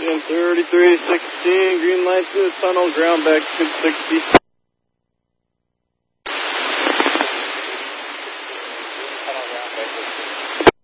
and 3316, green light through the tunnel, ground back 260.